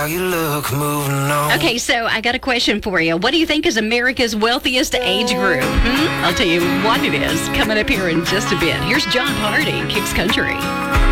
How you look moving on. Okay, so I got a question for you. What do you think is America's wealthiest age group? I'll tell you what it is coming up here in just a bit. Here's John Party, Kicks Country.